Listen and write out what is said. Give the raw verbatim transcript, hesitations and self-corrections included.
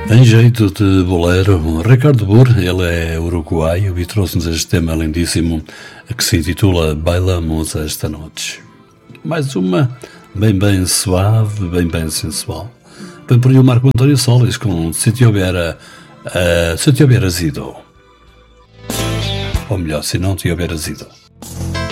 Em jeito de bolero, Ricardo Burr, ele é uruguaio e trouxe-nos este tema lindíssimo que se intitula Bailamos esta noite. Mais uma, bem bem suave, bem bem sensual. Vem por aí o Marco António Solis com Se Te Houbera, uh, Se Te Houberas Ido. Ou melhor, Se Não Te Houberas Ido.